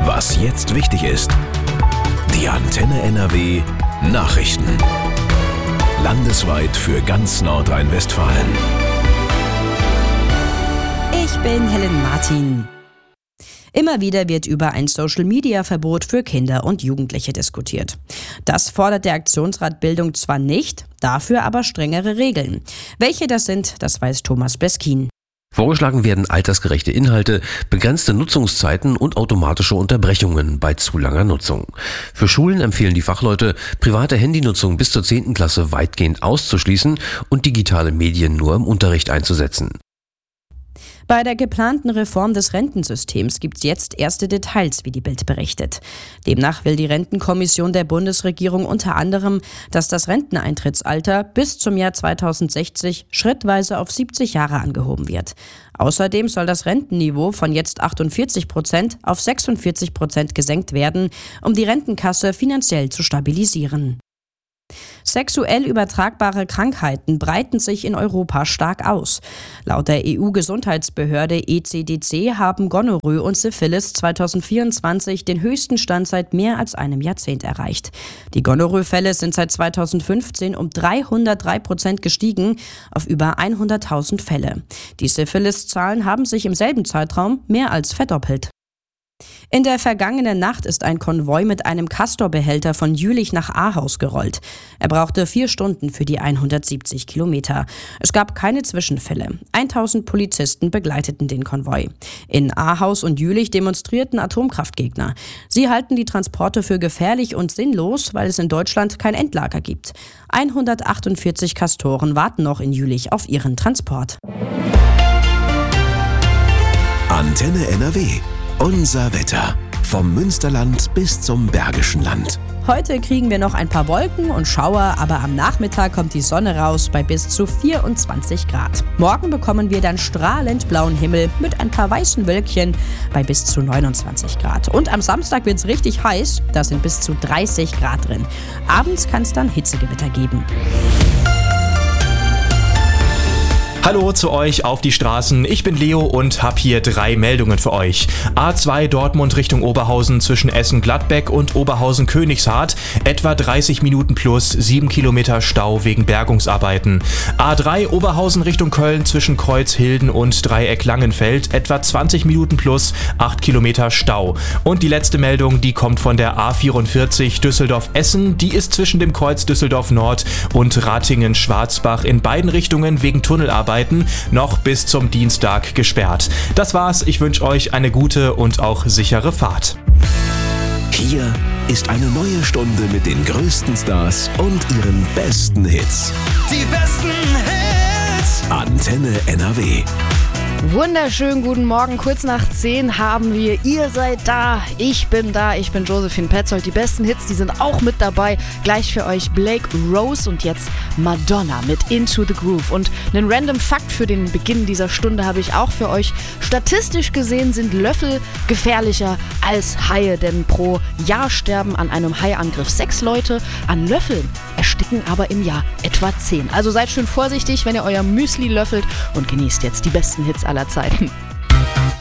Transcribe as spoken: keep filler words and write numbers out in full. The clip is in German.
Was jetzt wichtig ist. Die Antenne N R W Nachrichten. Landesweit für ganz Nordrhein-Westfalen. Ich bin Helen Martin. Immer wieder wird über ein Social-Media-Verbot für Kinder und Jugendliche diskutiert. Das fordert der Aktionsrat Bildung zwar nicht, dafür aber strengere Regeln. Welche das sind, das weiß Thomas Beskin. Vorgeschlagen werden altersgerechte Inhalte, begrenzte Nutzungszeiten und automatische Unterbrechungen bei zu langer Nutzung. Für Schulen empfehlen die Fachleute, private Handynutzung bis zur zehnten Klasse weitgehend auszuschließen und digitale Medien nur im Unterricht einzusetzen. Bei der geplanten Reform des Rentensystems gibt es jetzt erste Details, wie die Bild berichtet. Demnach will die Rentenkommission der Bundesregierung unter anderem, dass das Renteneintrittsalter bis zum Jahr zweitausendsechzig schrittweise auf siebzig Jahre angehoben wird. Außerdem soll das Rentenniveau von jetzt achtundvierzig Prozent auf sechsundvierzig Prozent gesenkt werden, um die Rentenkasse finanziell zu stabilisieren. Sexuell übertragbare Krankheiten breiten sich in Europa stark aus. Laut der E U-Gesundheitsbehörde E C D C haben Gonorrhoe und Syphilis zweitausendvierundzwanzig den höchsten Stand seit mehr als einem Jahrzehnt erreicht. Die Gonorrhoe-Fälle sind seit zweitausendfünfzehn um dreihundertdrei Prozent gestiegen auf über hunderttausend Fälle. Die Syphilis-Zahlen haben sich im selben Zeitraum mehr als verdoppelt. In der vergangenen Nacht ist ein Konvoi mit einem Castor-Behälter von Jülich nach Ahaus gerollt. Er brauchte vier Stunden für die hundertsiebzig Kilometer. Es gab keine Zwischenfälle. tausend Polizisten begleiteten den Konvoi. In Ahaus und Jülich demonstrierten Atomkraftgegner. Sie halten die Transporte für gefährlich und sinnlos, weil es in Deutschland kein Endlager gibt. hundertachtundvierzig Castoren warten noch in Jülich auf ihren Transport. Antenne N R W. Unser Wetter. Vom Münsterland bis zum Bergischen Land. Heute kriegen wir noch ein paar Wolken und Schauer, aber am Nachmittag kommt die Sonne raus bei bis zu vierundzwanzig Grad. Morgen bekommen wir dann strahlend blauen Himmel mit ein paar weißen Wölkchen bei bis zu neunundzwanzig Grad. Und am Samstag wird es richtig heiß, da sind bis zu dreißig Grad drin. Abends kann es dann Hitzegewitter geben. Hallo zu euch auf die Straßen, ich bin Leo und habe hier drei Meldungen für euch. A zwei Dortmund Richtung Oberhausen zwischen Essen-Gladbeck und Oberhausen-Königshardt, etwa dreißig Minuten plus, sieben Kilometer Stau wegen Bergungsarbeiten. A drei Oberhausen Richtung Köln zwischen Kreuzhilden und Dreieck Langenfeld, etwa zwanzig Minuten plus, acht Kilometer Stau. Und die letzte Meldung, die kommt von der A vierundvierzig Düsseldorf-Essen, die ist zwischen dem Kreuz Düsseldorf Nord und Ratingen-Schwarzbach in beiden Richtungen wegen Tunnelarbeiten noch bis zum Dienstag gesperrt. Das war's, ich wünsche euch eine gute und auch sichere Fahrt. Hier ist eine neue Stunde mit den größten Stars und ihren besten Hits. Die besten Hits! Antenne N R W. Wunderschönen guten Morgen, kurz nach zehn haben wir, ihr seid da, ich bin da, ich bin Josephine Petzold. Die besten Hits, die sind auch mit dabei. Gleich für euch Blake Rose und jetzt Madonna mit Into the Groove. Und einen random Fakt für den Beginn dieser Stunde habe ich auch für euch. Statistisch gesehen sind Löffel gefährlicher als Haie, denn pro Jahr sterben an einem Haiangriff sechs Leute, an Löffeln ersticken aber im Jahr etwa zehn. Also seid schön vorsichtig, wenn ihr euer Müsli löffelt und genießt jetzt die besten Hits aller Zeiten.